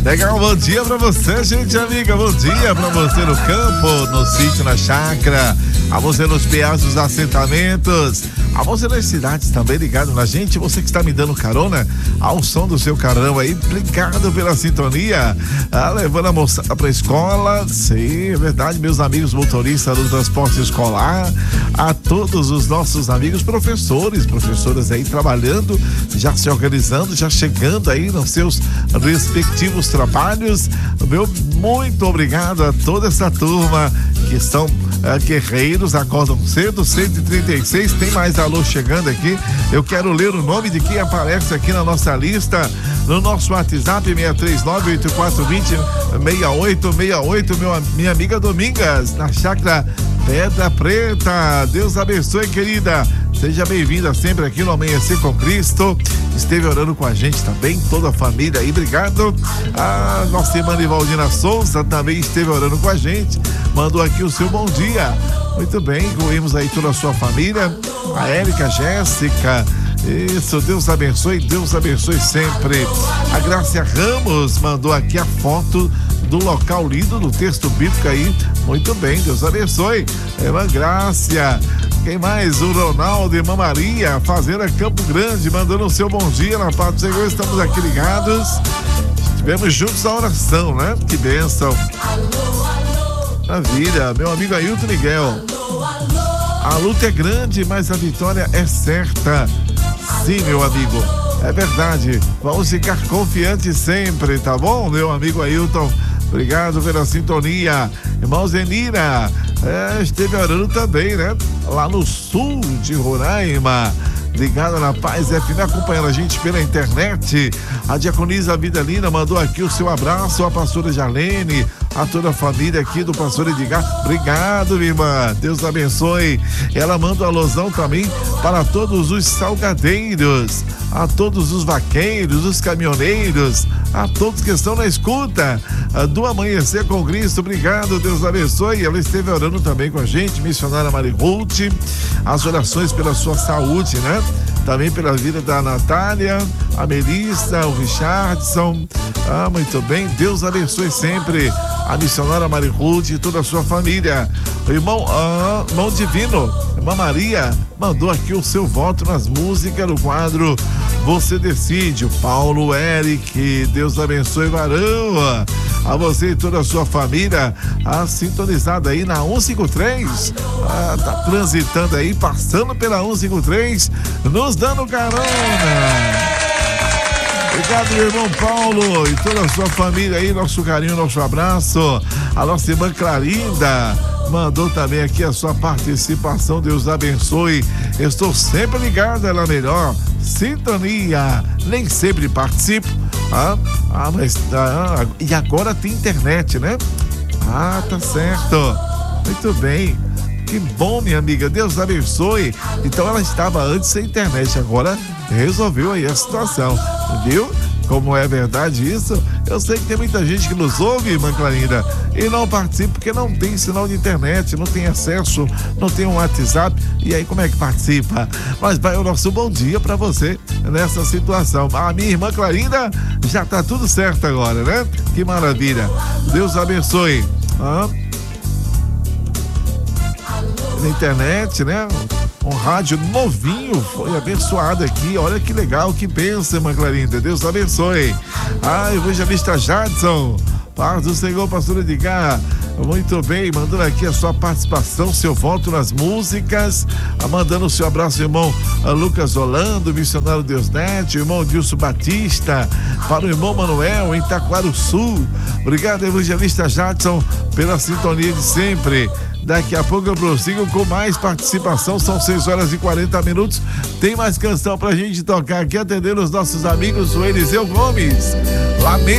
Legal, bom dia pra você, gente amiga. Bom dia pra você no campo, no sítio, na chácara, a você nos peados dos assentamentos, a você nas cidades também ligado na gente. Você que está me dando carona ao som do seu carrão aí, obrigado pela sintonia, levando a moçada pra escola. Sim, é verdade, meus amigos motoristas do transporte escolar, a todos os nossos amigos professoras aí trabalhando, já se organizando, já chegando aí nos seus respectivos trabalhos. Meu muito obrigado a toda essa turma que são guerreiros, acordam cedo. 136, tem mais alô chegando aqui. Eu quero ler o nome de quem aparece aqui na nossa lista, no nosso WhatsApp 639-8420-6868, minha amiga Domingas, na chácara Pedra Preta. Deus abençoe, querida. Seja bem-vinda sempre aqui no Amanhecer com Cristo. Esteve orando com a gente também, toda a família aí, obrigado. A nossa irmã Nivaldina Souza também esteve orando com a gente, mandou aqui o seu bom dia. Muito bem, incluímos aí toda a sua família, a Érica, a Jéssica. Isso, Deus abençoe sempre. A Grácia Ramos mandou aqui a foto do local lido do texto bíblico aí. Muito bem, Deus abençoe. Irmã Grácia. Quem mais? O Ronaldo, irmã Maria, Fazenda Campo Grande, mandando o seu bom dia na paz do Senhor. Estamos aqui ligados. Estivemos juntos na oração, né? Que bênção. Maravilha, meu amigo Ailton Miguel. A luta é grande, mas a vitória é certa. Sim, meu amigo, é verdade. Vamos ficar confiantes sempre, tá bom, meu amigo Ailton? Obrigado pela sintonia. Irmão Zenira, esteve orando também, né? Lá no sul de Roraima, ligada na Paz FM, acompanhando a gente pela internet. A Diaconisa Vidalina mandou aqui o seu abraço, a pastora Jalene, a toda a família aqui do pastor Edgar. Obrigado, minha irmã, Deus abençoe. Ela manda um alusão também para todos os salgadeiros, a todos os vaqueiros, os caminhoneiros, a todos que estão na escuta do Amanhecer com Cristo. Obrigado, Deus abençoe. Ela esteve orando também com a gente, missionária Mari Ruth, as orações pela sua saúde, né? Também pela vida da Natália, a Melissa, o Richardson. Muito bem, Deus abençoe sempre a missionária Mari Ruth e toda a sua família. O irmão Divino, irmã Maria, mandou aqui o seu voto nas músicas no quadro Você Decide. O Paulo Eric, Deus abençoe, varão. A você e toda a sua família, sintonizada aí na 153, tá transitando aí, passando pela 153, nos dando carona. Obrigado, meu irmão Paulo e toda a sua família aí, nosso carinho, nosso abraço. A nossa irmã Clarinda mandou também aqui a sua participação, Deus abençoe. Estou sempre ligado, ela melhor sintonia, nem sempre participo. E agora tem internet, né? Tá certo. Muito bem. Que bom, minha amiga, Deus abençoe. Então ela estava antes sem internet, agora resolveu aí a situação, viu? Como é verdade isso? Eu sei que tem muita gente que nos ouve, irmã Clarinda, e não participa porque não tem sinal de internet, não tem acesso, não tem um WhatsApp. E aí como é que participa? Mas vai o nosso bom dia pra você nessa situação. A minha irmã Clarinda, já tá tudo certo agora, né? Que maravilha. Deus abençoe. Na internet, né? Um rádio novinho foi abençoado aqui. Olha que legal, que bênção, irmã Clarinda. Deus abençoe. Evangelista Jadson, paz do Senhor, pastor Edgar. Muito bem, mandando aqui a sua participação, seu voto nas músicas. Mandando o seu abraço, irmão Lucas Holando, missionário Deus Net, irmão Dilson Batista, para o irmão Manuel, em Taquaro Sul. Obrigado, evangelista Jadson, pela sintonia de sempre. Daqui a pouco eu prossigo com mais participação, são 6h40. Tem mais canção pra gente tocar aqui, atendendo os nossos amigos, o Eliseu Gomes. Lamento.